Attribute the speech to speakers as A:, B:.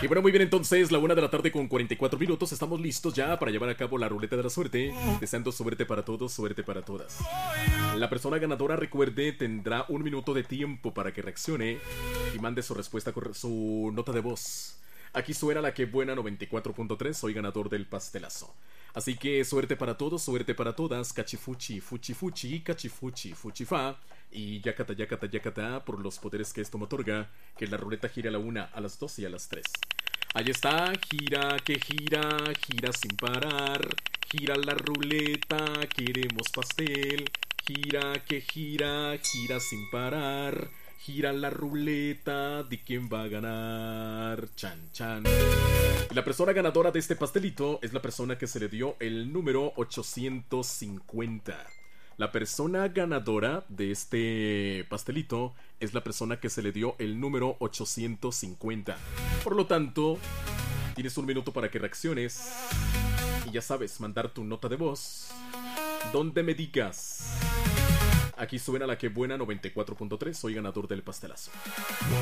A: Y bueno, muy bien, entonces, la 1 de la tarde con 44 minutos. Estamos listos ya para llevar a cabo la ruleta de la suerte. Deseando suerte para todos, suerte para todas. La persona ganadora, recuerde, tendrá 1 minuto de tiempo para que reaccione y mande su respuesta, su nota de voz. Aquí suena la que buena 94.3. Soy ganador del pastelazo. Así que suerte para todos, suerte para todas. Cachifuchi, fuchi fuchi, cachifuchi, fuchi fa. Y yacata, yacata, yacata, por los poderes que esto me otorga. Que la ruleta gire a la 1, a las 2 y a las 3. Ahí está, gira, que gira, gira sin parar. Gira la ruleta, queremos pastel. Gira, que gira, gira sin parar. Gira la ruleta, ¿de quién va a ganar? Chan, chan. Y la persona ganadora de este pastelito es la persona que se le dio el número 850. La persona ganadora de este pastelito es la persona que se le dio el número 850. Por lo tanto, tienes 1 minuto para que reacciones. Y ya sabes, mandar tu nota de voz donde me digas. Aquí suena la que buena 94.3. Soy ganador del pastelazo.